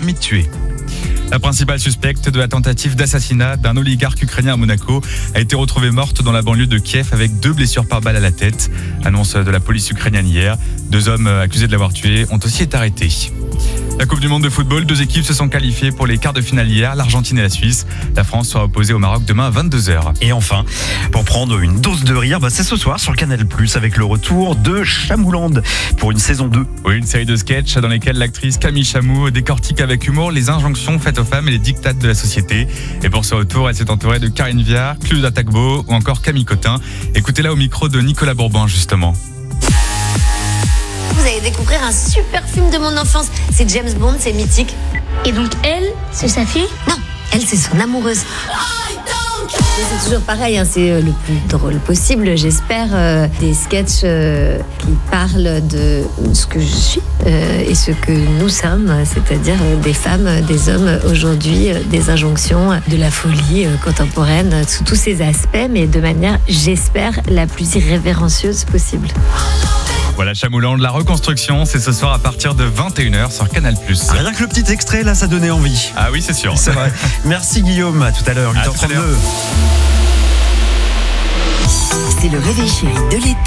permis de tuer. La principale suspecte de la tentative d'assassinat d'un oligarque ukrainien à Monaco a été retrouvée morte dans la banlieue de Kiev avec 2 blessures par balle à la tête. Annonce de la police ukrainienne hier. 2 hommes accusés de l'avoir tué ont aussi été arrêtés. La Coupe du Monde de football, 2 équipes se sont qualifiées pour les quarts de finale hier, l'Argentine et la Suisse. La France sera opposée au Maroc demain à 22h. Et enfin, pour prendre une dose de rire, c'est ce soir sur Canal+, avec le retour de Chamouland pour une saison 2. Oui, une série de sketchs dans lesquels l'actrice Camille Chamou décortique avec humour les injonctions faites aux femmes et les dictates de la société. Et pour ce retour, elle s'est entourée de Karine Viard, Claudia Tagbo ou encore Camille Cotin. Écoutez-la au micro de Nicolas Bourbon, justement. Vous allez découvrir un super film de mon enfance. C'est James Bond, c'est mythique. Et donc elle, c'est sa fille? Non, elle, c'est son amoureuse. C'est toujours pareil, c'est le plus drôle possible, j'espère. Des sketchs qui parlent de ce que je suis et ce que nous sommes, c'est-à-dire des femmes, des hommes aujourd'hui, des injonctions, de la folie contemporaine, sous tous ces aspects, mais de manière, j'espère, la plus irrévérencieuse possible. Voilà, Chamouland, la reconstruction, c'est ce soir à partir de 21h sur Canal+. Rien que le petit extrait, là, ça donnait envie. Ah oui, c'est sûr. C'est vrai. Merci Guillaume, à tout à l'heure, 8h32. C'est le réveil chéri de l'été